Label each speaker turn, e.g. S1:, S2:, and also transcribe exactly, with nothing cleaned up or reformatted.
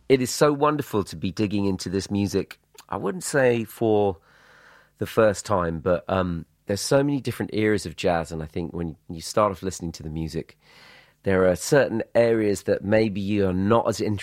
S1: it is so wonderful to be digging into this music. I wouldn't say for the first time, but um, there's so many different eras of jazz, and I think when you start off listening to the music, there are certain areas that maybe you are not as interested